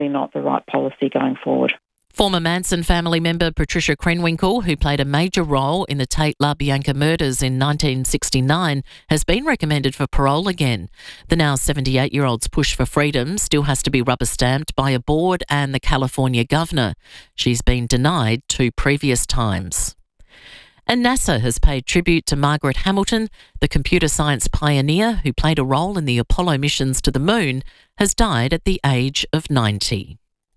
not the right policy going forward. Former Manson family member Patricia Krenwinkel, who played a major role in the Tate LaBianca murders in 1969, has been recommended for parole again. The now 78-year-old's push for freedom still has to be rubber-stamped by a board and the California governor. She's been denied 2 previous times. And NASA has paid tribute to Margaret Hamilton, the computer science pioneer who played a role in the Apollo missions to the moon, has died at the age of 90.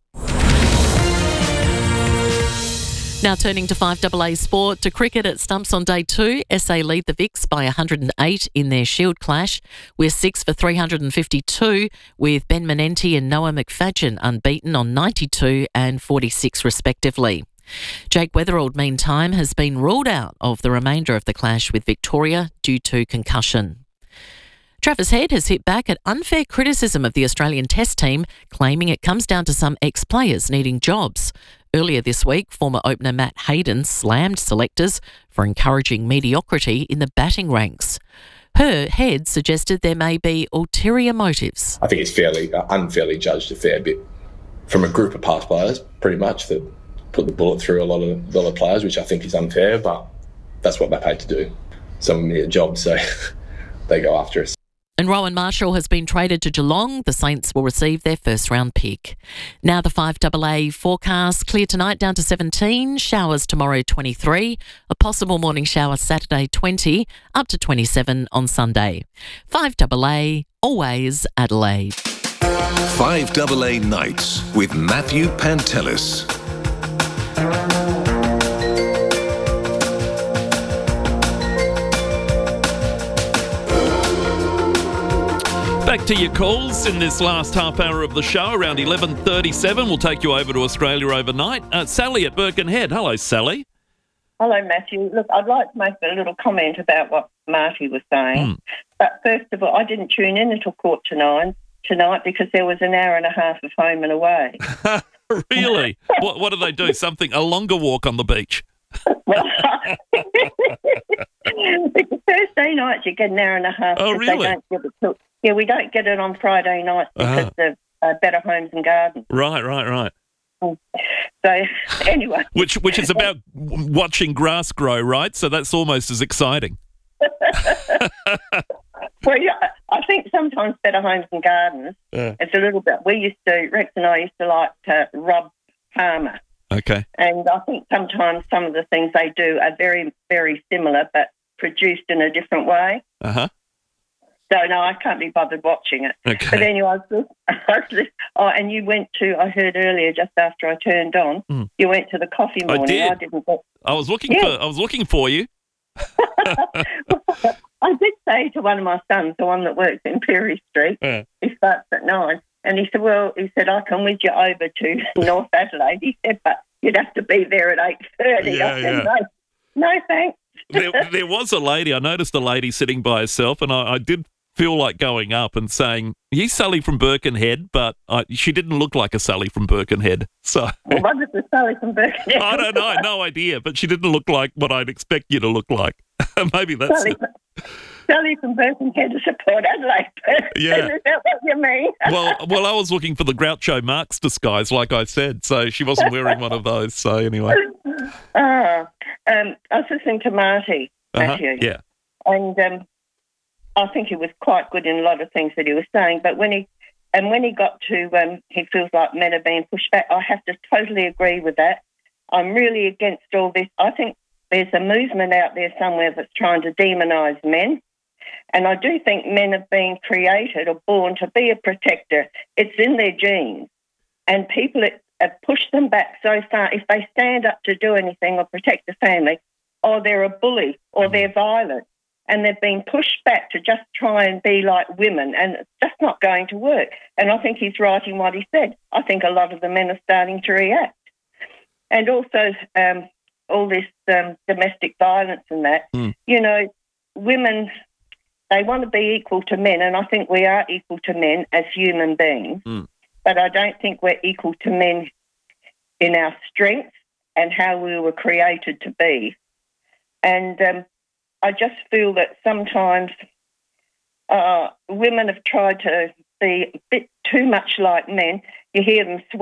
Now turning to 5AA sport, to cricket at stumps on day 2, SA lead the Vicks by 108 in their Shield clash. We're 6 for 352 with Ben Menenti and Noah McFadgen unbeaten on 92 and 46 respectively. Jake Weatherald, meantime, has been ruled out of the remainder of the clash with Victoria due to concussion. Travis Head has hit back at unfair criticism of the Australian Test team, claiming it comes down to some ex-players needing jobs. Earlier this week, former opener Matt Hayden slammed selectors for encouraging mediocrity in the batting ranks. Head suggested there may be ulterior motives. I think it's unfairly judged a fair bit from a group of past players, pretty much, that put the bullet through a lot of players, which I think is unfair, but that's what they're paid to do. Some of them need a job, so they go after us. And Rowan Marshall has been traded to Geelong. The Saints will receive their first-round pick. Now the 5AA forecast. Clear tonight down to 17. Showers tomorrow 23. A possible morning shower Saturday 20. Up to 27 on Sunday. 5AA, always Adelaide. 5AA Nights with Matthew Pantelis. Back to your calls in this last half hour of the show. Around 11:37, we'll take you over to Australia overnight. Sally at Birkenhead. Hello, Sally. Hello, Matthew. Look, I'd like to make a little comment about what Marty was saying. But first of all, I didn't tune in until 9:15 tonight because there was an hour and a half of home and away. Really? What do they do? A longer walk on the beach? Well, because Thursday nights you get an hour and a half. Oh, really? We don't get it on Friday nights because of Better Homes and Gardens. Right. So, anyway. Which is about watching grass grow, right? So that's almost as exciting. Well, yeah, I think sometimes Better Homes and Gardens, it's a little bit, Rex and I used to like to rub Palmer. Okay. And I think sometimes some of the things they do are very, very similar but produced in a different way. Uh-huh. So, no, I can't be bothered watching it. Okay. But anyway, and you went to, I heard earlier, just after I turned on, you went to the coffee morning. I did. I didn't go. I was looking for you. I did say to one of my sons, the one that works in Perry Street, he starts at 9, and he said, I can with you over to North Adelaide. He said, but you'd have to be there at 8:30. I said, no, thanks. There was a lady, I noticed a lady sitting by herself, and I did feel like going up and saying, "He's Sally from Birkenhead," but she didn't look like a Sally from Birkenhead. So, well, what is the Sally from Birkenhead? I don't know, no idea, but she didn't look like what I'd expect you to look like. Maybe that's Sally from Birkenhead is a Port Adelaide person. Yeah. Is that what you mean? well, I was looking for the Groucho Marx disguise, like I said, so she wasn't wearing one of those. So anyway. I was listening to Marty, Matthew. Yeah. And I think he was quite good in a lot of things that he was saying. But when he got to he feels like men are being pushed back, I have to totally agree with that. I'm really against all this. I think there's a movement out there somewhere that's trying to demonise men. And I do think men have been created or born to be a protector. It's in their genes. And people have pushed them back so far. If they stand up to do anything or protect the family, or they're a bully or they're violent. And they've been pushed back to just try and be like women, and it's just not going to work. And I think he's right in what he said. I think a lot of the men are starting to react. And also all this domestic violence and that, you know, women, they want to be equal to men, and I think we are equal to men as human beings, but I don't think we're equal to men in our strength and how we were created to be. And I just feel that sometimes women have tried to be a bit too much like men. you hear them